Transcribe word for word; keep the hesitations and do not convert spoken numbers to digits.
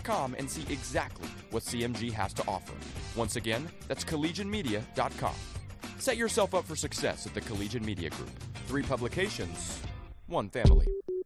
com and see exactly what C M G has to offer. Once again, that's collegian media dot com. Set yourself up for success at the Collegian Media Group. Three publications, one family.